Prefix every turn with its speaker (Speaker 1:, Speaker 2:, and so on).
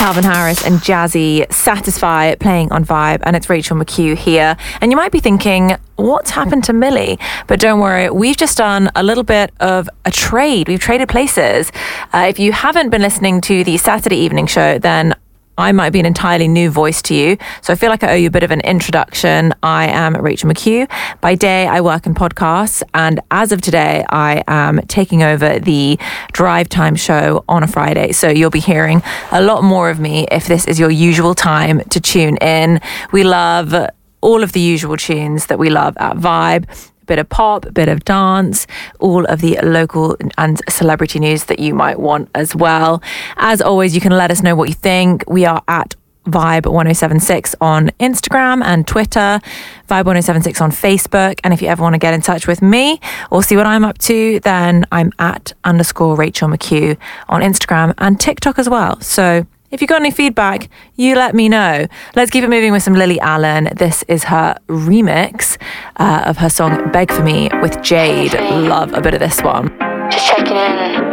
Speaker 1: Calvin Harris and Jazzy, Satisfy, playing on Vibe, and it's Rachel McHugh here. And you might be thinking, what's happened to Millie? But don't worry, we've just done a little bit of a trade. We've traded places. If you haven't been listening to the Saturday evening show, then I might be an entirely new voice to you. So I feel like I owe you a bit of an introduction. I am Rachel McHugh. By day, I work in podcasts. And as of today, I am taking over the Drive Time show on a Friday. So you'll be hearing a lot more of me if this is your usual time to tune in. We love all of the usual tunes that we love at Vibe. Bit of pop, bit of dance, all of the local and celebrity news that you might want as well. As always, you can let us know what you think. We are at Vibe 1076 on Instagram and Twitter, Vibe 1076 on Facebook. And if you ever want to get in touch with me or see what I'm up to, then I'm at _Rachel McHugh on Instagram and TikTok as well. So if you've got any feedback, you let me know. Let's keep it moving with some Lily Allen. This is her remix of her song Beg For Me with Jade. Love a bit of this one.
Speaker 2: Just checking in.